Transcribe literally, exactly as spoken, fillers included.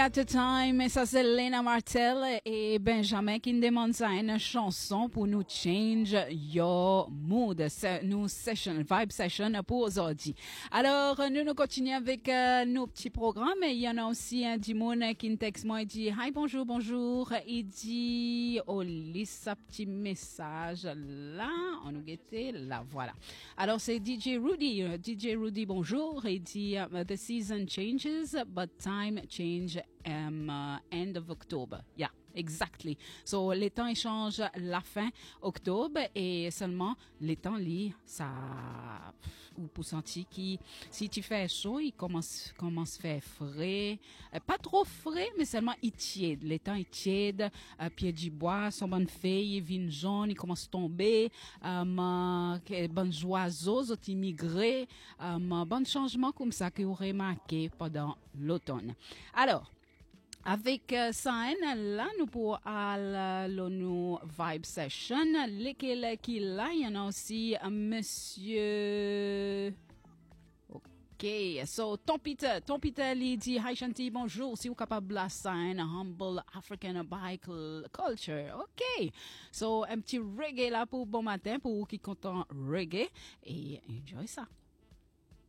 At a time, ça c'est Lena Martel et Benjamin qui nous demandent ça une chanson pour nous change your mood, nous session, vibe session pour aujourd'hui. Alors, nous nous continuons avec euh, nos petits programmes. Il y en a aussi un Dimon qui nous texte moi, il dit hi, bonjour, bonjour. Il dit, oh, lis sa petit message là, on nous guettait, là, voilà. Alors, c'est D J Rudy. D J Rudy, bonjour. Il dit, the season changes, but time change. Um, uh, end of October. Yeah, exactly. So, les temps échangent la fin octobre et seulement les temps lits, ça, ou pour sentir qui, si tu fais chaud, il commence, commence à faire frais. Euh, pas trop frais, mais seulement il tiède. Les temps, il tiède, euh, pied du bois, son bonne feuille, vin jaune, il commence à tomber, um, euh, bon oiseaux, ont immigré, um, bon changement comme ça que vous remarquez pendant l'automne. Alors, avec euh, ça, là, nous pour aller le nous vibe session. Lesquels qui là, il y en a aussi un monsieur. Ok, so Tom Peter, Tom Peter lui dit hi Shanti, bonjour. Si vous capable la sign humble African bike culture. Ok, so un petit reggae là pour bon matin pour vous qui content reggae et enjoy ça.